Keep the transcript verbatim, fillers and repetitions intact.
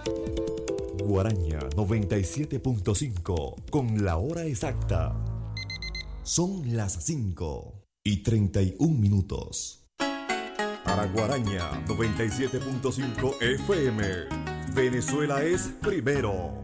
Guaraña noventa y siete punto cinco con la hora exacta. Son las cinco y treinta y un minutos. Para Guaraña noventa y siete punto cinco F M, Venezuela es primero.